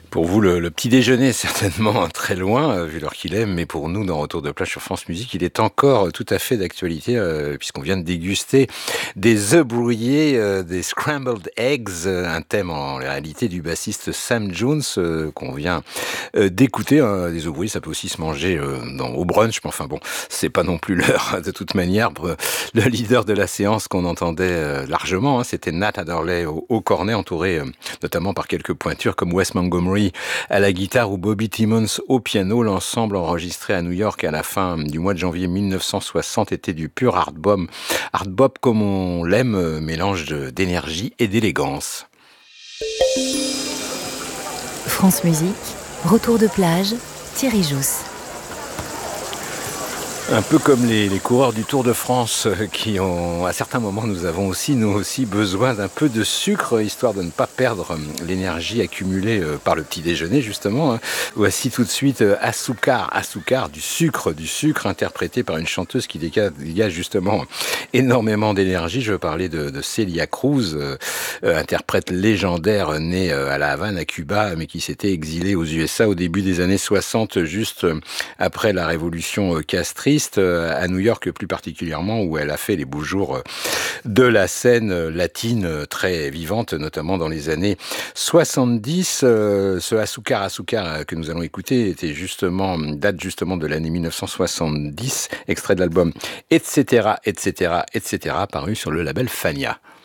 Pour vous, le petit déjeuner est certainement très loin, vu l'heure qu'il est, mais pour nous, dans Retour de plage sur France Musique, il est encore tout à fait d'actualité, puisqu'on vient de déguster des œufs brouillés, des scrambled eggs, un thème en réalité du bassiste Sam Jones, qu'on vient d'écouter. Des œufs brouillés, ça peut aussi se manger au brunch, mais enfin bon, c'est pas non plus l'heure de toute manière. Le leader de la séance qu'on entendait largement, c'était Nat Adderley au cornet, entouré notamment par quelques pointures comme Wes Montgomery à la guitare ou Bobby Timmons au piano. L'ensemble enregistré à New York à la fin du mois de janvier 1960 était du pur hard bop comme on l'aime, mélange d'énergie et d'élégance. France Musique, retour de plage, Thierry Jousse. Un peu comme les coureurs du Tour de France qui ont, à certains moments, nous aussi besoin d'un peu de sucre, histoire de ne pas perdre l'énergie accumulée par le petit déjeuner, justement. Voici tout de suite Asucar, du sucre, interprété par une chanteuse qui dégage justement énormément d'énergie. Je veux parler de Celia Cruz, interprète légendaire née à La Havane, à Cuba, mais qui s'était exilée aux USA au début des années 60, juste après la révolution castriste, à New York plus particulièrement, où elle a fait les beaux jours de la scène latine très vivante, notamment dans les années 70. Ce Asucar que nous allons écouter date justement de l'année 1970, extrait de l'album Etc., paru sur le label Fania.